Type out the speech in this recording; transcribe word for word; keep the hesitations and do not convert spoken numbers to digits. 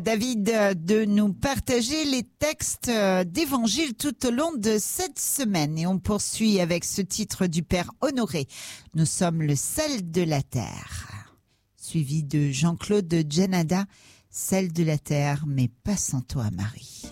David, de nous partager les textes d'évangile tout au long de cette semaine. Et on poursuit avec ce titre du Père Honoré. Nous sommes le sel de la terre. Suivi de Jean-Claude Djenada, sel de la terre, mais pas sans toi, Marie.